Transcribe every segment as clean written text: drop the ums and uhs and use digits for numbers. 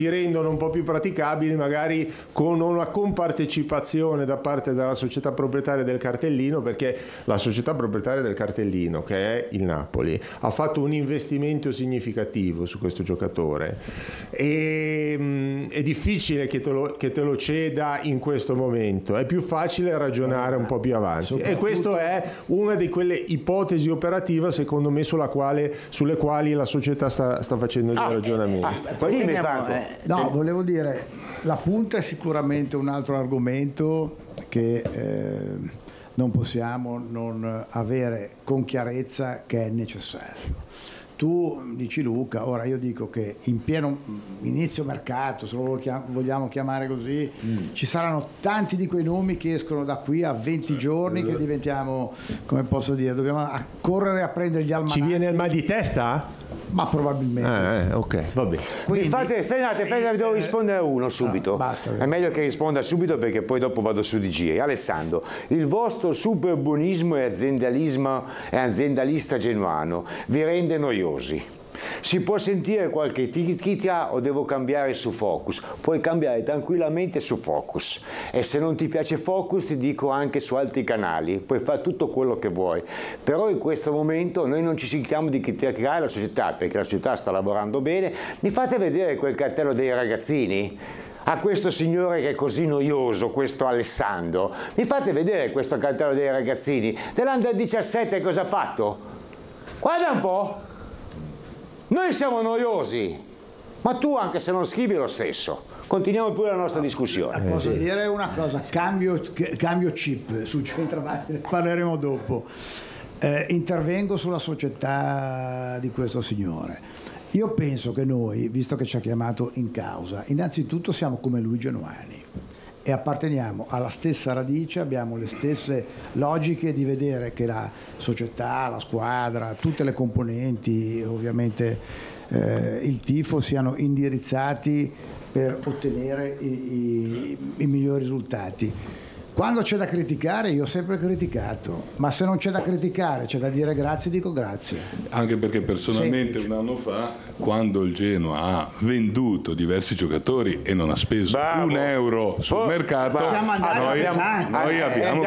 si rendono un po' più praticabili magari con una compartecipazione da parte della società proprietaria del cartellino, perché la società proprietaria del cartellino, che è il Napoli, ha fatto un investimento significativo su questo giocatore e è difficile che te lo ceda in questo momento, è più facile ragionare un po' più avanti, e questa è una di quelle ipotesi operative secondo me sulle quali la società sta facendo dei ragionamenti. Poi no, volevo dire, la punta è sicuramente un altro argomento che non possiamo non avere con chiarezza, che è necessario. Tu dici, Luca, ora io dico che in pieno inizio mercato, se lo vogliamo chiamare così, ci saranno tanti di quei nomi che escono da qui a 20 giorni che diventiamo, come posso dire, dobbiamo correre a prendere gli almanacchi. Ci viene il mal di testa? Ma probabilmente. Ok, va bene. Quindi, devo rispondere a uno subito. Basta. È meglio che risponda subito, perché poi dopo vado su di giri. Alessandro, il vostro superbuonismo e aziendalista genuano vi rende noiosi? Si può sentire qualche critica o devo cambiare su Focus? Puoi cambiare tranquillamente su Focus, e se non ti piace Focus ti dico anche su altri canali, puoi fare tutto quello che vuoi, però in questo momento noi non ci sentiamo di criticare la società, perché la società sta lavorando bene. Mi fate vedere quel cartello dei ragazzini? A questo signore che è così noioso, questo Alessandro, mi fate vedere questo cartello dei ragazzini dell'Under 17, cosa ha fatto? Guarda un po'. Noi siamo noiosi, ma tu anche se non scrivi lo stesso. Continuiamo pure la nostra discussione. Posso dire una cosa, cambio chip sul centravanti, ne parleremo dopo. Intervengo sulla società di questo signore. Io penso che noi, visto che ci ha chiamato in causa, innanzitutto siamo come lui genuani e apparteniamo alla stessa radice, abbiamo le stesse logiche di vedere che la società, la squadra, tutte le componenti, ovviamente il tifo, siano indirizzati per ottenere i migliori risultati. Quando c'è da criticare, io ho sempre criticato, ma se non c'è da criticare, c'è da dire grazie, dico grazie. Anche perché personalmente un anno fa, quando il Genoa ha venduto diversi giocatori e non ha speso un euro sul mercato, noi abbiamo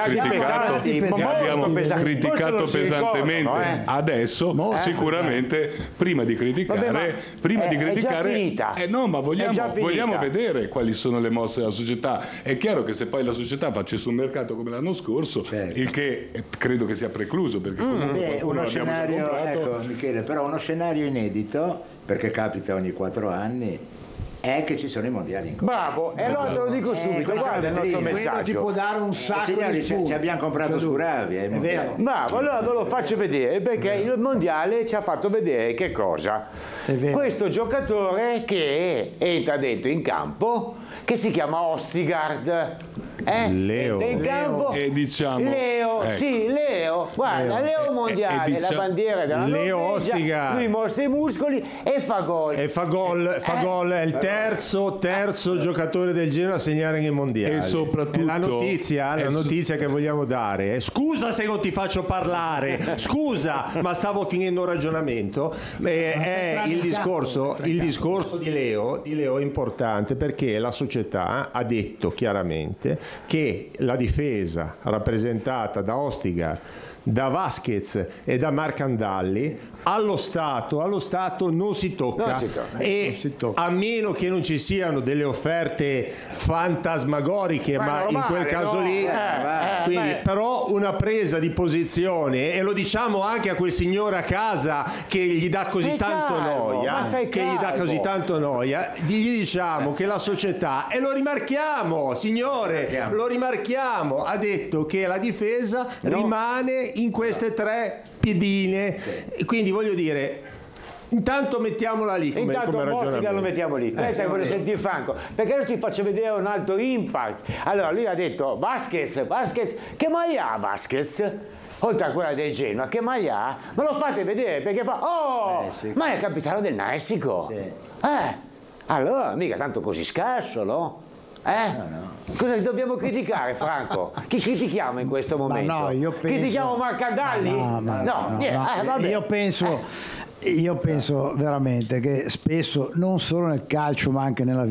criticato pesantemente. Adesso sicuramente prima di criticare, no, ma vogliamo vedere quali sono le mosse della società. È chiaro che se poi la società facesse sul mercato come l'anno scorso, il che credo che sia precluso, perché comunque uno scenario, ecco Michele, però uno scenario inedito, perché capita ogni 4 anni, è che ci sono i mondiali in corso. Bravo, e allora te lo dico subito, guarda il nostro messaggio. Ti può dare un sacco di spunti. Ci abbiamo comprato Scuravi, è vero. Bravo, allora ve lo faccio vedere, perché il mondiale ci ha fatto vedere che cosa? Questo giocatore che entra dentro in campo, che si chiama Ostigard. Leo. In campo. Leo, ecco. Sì, Leo. Guarda, Leo mondiale, la bandiera della Leo Norvegia, Ostigard. lui mostra i muscoli e fa gol. È il terzo giocatore del Genoa a segnare nei mondiali. E soprattutto la notizia che vogliamo dare. Scusa se non ti faccio parlare. Scusa, ma stavo finendo un ragionamento. È il discorso di Leo è importante, perché la società ha detto chiaramente che la difesa rappresentata da Ostigard, da Vasquez e da Marcandalli allo stato non si tocca, a meno che non ci siano delle offerte fantasmagoriche, ma in quel caso lì quindi però una presa di posizione, e lo diciamo anche a quel signore a casa che gli dà così tanto noia, gli diciamo che la società, e lo rimarchiamo, signore, lo rimarchiamo, ha detto che la difesa rimane in queste 3 piedine, quindi voglio dire, intanto mettiamola lì come ragionamento. Lo mettiamo lì. Aspetta, voglio sentire Franco, perché io ti faccio vedere un altro impact. Allora lui ha detto Vasquez, che maglia ha Vasquez? Oltre a quella del Genoa, che maglia ha? Me lo fate vedere, perché ma è il capitano del Messico. Allora mica tanto così scarso, no? No. Cosa dobbiamo criticare, Franco? Chi critichiamo in questo momento? Io penso... Critichiamo Marcandalli? Vabbè. Io penso veramente che spesso, non solo nel calcio ma anche nella vita,